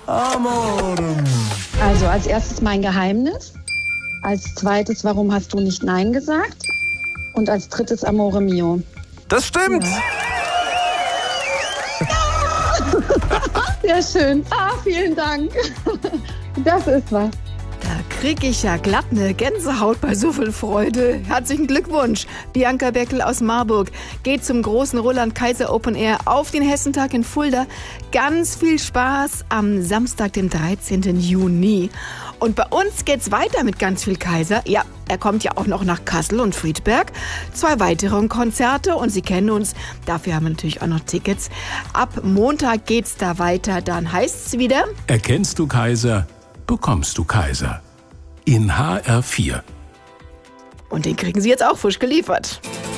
Amore. Also als erstes mein Geheimnis. Als zweites, warum hast du nicht Nein gesagt? Und als drittes Amore Mio. Das stimmt. Ja. Sehr schön. Vielen Dank. Das ist was. Da krieg ich ja glatt eine Gänsehaut bei so viel Freude. Herzlichen Glückwunsch. Bianca Beckel aus Marburg geht zum großen Roland Kaiser Open Air auf den Hessentag in Fulda. Ganz viel Spaß am Samstag, dem 13. Juni. Und bei uns geht's weiter mit ganz viel Kaiser. Ja, er kommt ja auch noch nach Kassel und Friedberg. 2 weitere Konzerte und Sie kennen uns. Dafür haben wir natürlich auch noch Tickets. Ab Montag geht's da weiter. Dann heißt's wieder: Erkennst du Kaiser, bekommst du Kaiser. In HR4. Und den kriegen Sie jetzt auch frisch geliefert.